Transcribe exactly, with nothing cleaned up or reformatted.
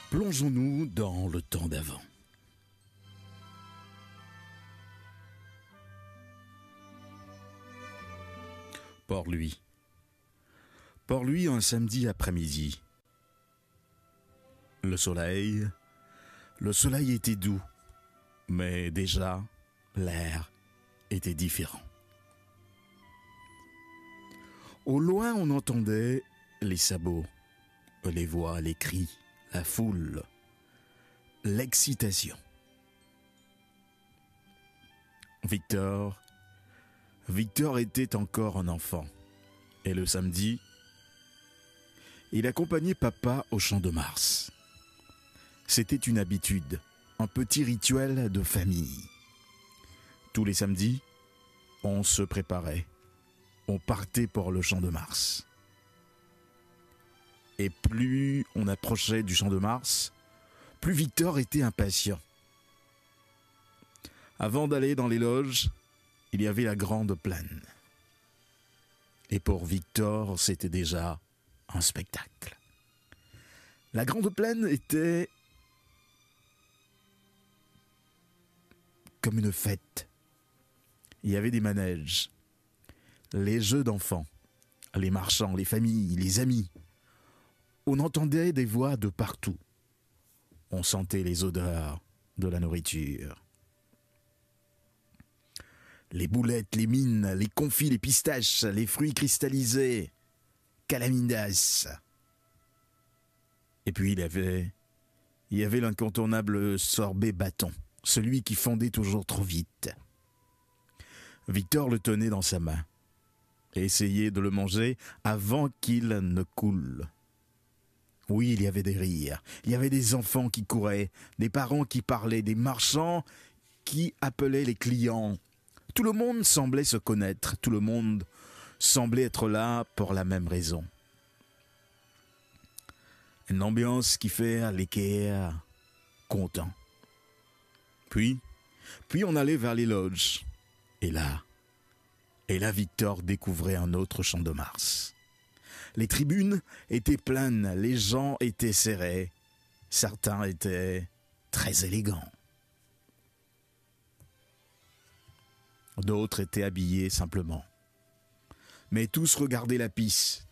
Plongeons-nous dans le temps d'avant. Port-Louis. Port-Louis un samedi après-midi. Le soleil, le soleil était doux, mais déjà l'air était différent. Au loin, on entendait les sabots, les voix, les cris, la foule, l'excitation. Victor, Victor était encore un enfant. Et le samedi, il accompagnait papa au Champ de Mars. C'était une habitude, un petit rituel de famille. Tous les samedis, on se préparait. On partait pour le Champ de Mars. Et plus on approchait du Champ de Mars, plus Victor était impatient. Avant d'aller dans les loges, il y avait la grande plaine. Et pour Victor, c'était déjà un spectacle. La grande plaine était comme une fête. Il y avait des manèges, les jeux d'enfants, les marchands, les familles, les amis. On entendait des voix de partout. On sentait les odeurs de la nourriture. Les boulettes, les mines, les confits, les pistaches, les fruits cristallisés, calamidas. Et puis il y avait, il y avait l'incontournable sorbet bâton, celui qui fondait toujours trop vite. Victor le tenait dans sa main et essayait de le manger avant qu'il ne coule. Oui, il y avait des rires, il y avait des enfants qui couraient, des parents qui parlaient, des marchands qui appelaient les clients. Tout le monde semblait se connaître, tout le monde semblait être là pour la même raison. Une ambiance qui fait l'équerre content. Puis, puis on allait vers les loges. Et là, et là Victor découvrait un autre Champ de Mars. Les tribunes étaient pleines, les gens étaient serrés, certains étaient très élégants. D'autres étaient habillés simplement. Mais tous regardaient la piste,